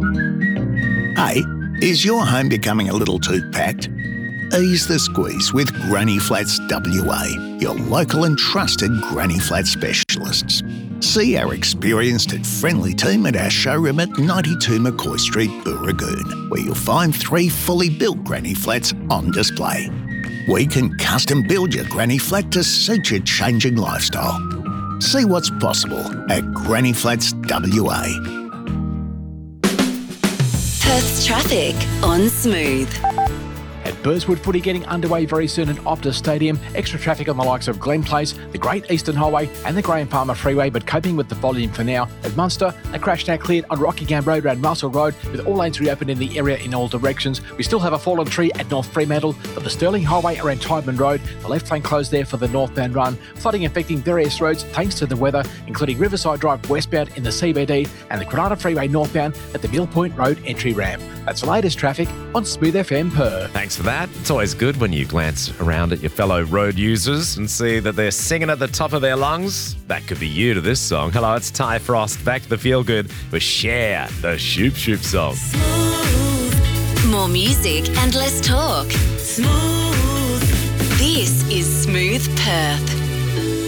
Hey, is your home becoming a little too packed? Ease the squeeze with Granny Flats WA, your local and trusted Granny Flat specialists. See our experienced and friendly team at our showroom at 92 McCoy Street, Booragoon, where you'll find 3 fully built Granny Flats on display. We can custom build your Granny Flat to suit your changing lifestyle. See what's possible at Granny Flats WA. Perth's traffic on Smooth. At Burswood Footy getting underway very soon at Optus Stadium. Extra traffic on the likes of Glen Place, the Great Eastern Highway and the Graham Palmer Freeway, but coping with the volume for now. At Munster, a crash now cleared on Rockingham Road around Russell Road with all lanes reopened in the area in all directions. We still have a fallen tree at North Fremantle, but the Stirling Highway around Tydeman Road, the left lane closed there for the northbound run. Flooding affecting various roads thanks to the weather, including Riverside Drive westbound in the CBD and the Granada Freeway northbound at the Mill Point Road entry ramp. That's the latest traffic on Smooth FM Perth. Thanks for that. It's always good when you glance around at your fellow road users and see that they're singing at the top of their lungs. That could be you to this song. Hello, it's Ty Frost. Back to the Feel Good with Cher, the Shoop Shoop song. Smooth. More music and less talk. Smooth. This is Smooth Perth.